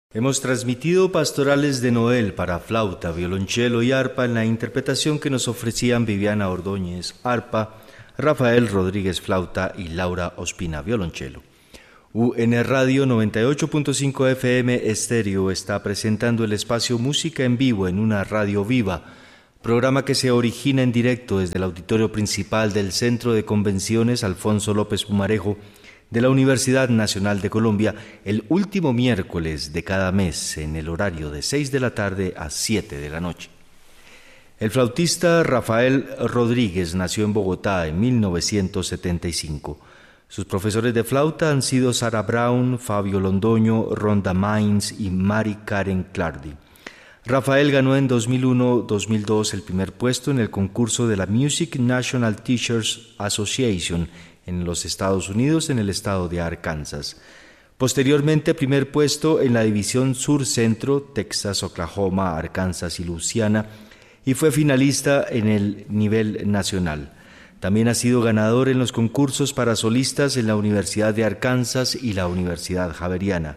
Hemos transmitido pastorales de Noel para flauta, violonchelo y arpa en la interpretación que nos ofrecían Viviana Ordóñez, arpa, Rafael Rodríguez, flauta y Laura Ospina, violonchelo. UN Radio 98.5 FM Estéreo está presentando el espacio Música en Vivo en una radio viva, programa que se origina en directo desde el auditorio principal del Centro de Convenciones Alfonso López Pumarejo de la Universidad Nacional de Colombia el último miércoles de cada mes en el horario de 6 de la tarde a 7 de la noche. El flautista Rafael Rodríguez nació en Bogotá en 1975. Sus profesores de flauta han sido Sara Brown, Fabio Londoño, Ronda Mines y Mari Karen Clardy. Rafael ganó en 2001-2002 el primer puesto en el concurso de la Music National Teachers Association en los Estados Unidos, en el estado de Arkansas. Posteriormente, primer puesto en la división Sur-Centro, Texas, Oklahoma, Arkansas y Luisiana, y fue finalista en el nivel nacional. También ha sido ganador en los concursos para solistas en la Universidad de Arkansas y la Universidad Javeriana.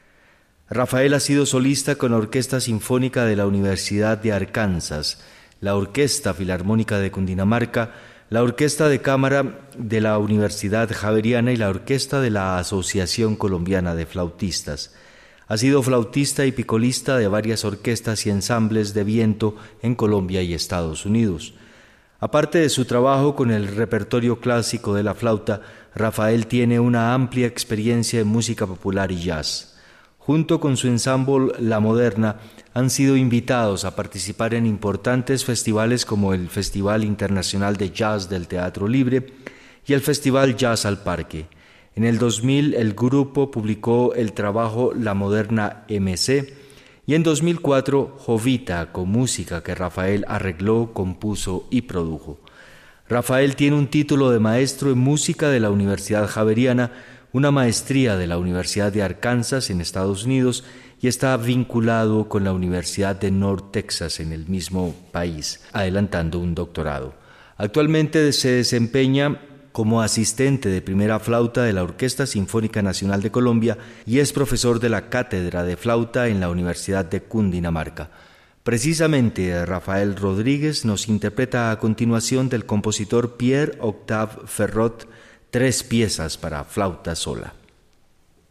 Rafael ha sido solista con la Orquesta Sinfónica de la Universidad de Arkansas, la Orquesta Filarmónica de Cundinamarca, la Orquesta de Cámara de la Universidad Javeriana y la Orquesta de la Asociación Colombiana de Flautistas. Ha sido flautista y picolista de varias orquestas y ensambles de viento en Colombia y Estados Unidos. Aparte de su trabajo con el repertorio clásico de la flauta, Rafael tiene una amplia experiencia en música popular y jazz. Junto con su ensamble La Moderna, han sido invitados a participar en importantes festivales como el Festival Internacional de Jazz del Teatro Libre y el Festival Jazz al Parque. En el 2000 el grupo publicó el trabajo La Moderna MC y en 2004 Jovita, con música que Rafael arregló, compuso y produjo. Rafael tiene un título de maestro en música de la Universidad Javeriana, una maestría de la Universidad de Arkansas en Estados Unidos y está vinculado con la Universidad de North Texas en el mismo país, adelantando un doctorado. Actualmente se desempeña como asistente de primera flauta de la Orquesta Sinfónica Nacional de Colombia y es profesor de la Cátedra de Flauta en la Universidad de Cundinamarca. Precisamente Rafael Rodríguez nos interpreta a continuación del compositor Pierre Octave Ferrot 3 piezas para flauta sola.